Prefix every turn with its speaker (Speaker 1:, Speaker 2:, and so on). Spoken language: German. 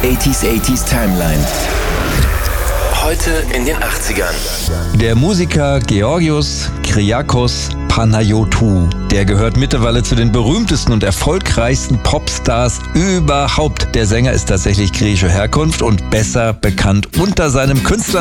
Speaker 1: 80s Timeline. Heute in den 80ern.
Speaker 2: Der Musiker Georgios Kyriakos Panayotou, der gehört mittlerweile zu den berühmtesten und erfolgreichsten Popstars überhaupt. Der Sänger ist tatsächlich griechischer Herkunft und besser bekannt unter seinem Künstlername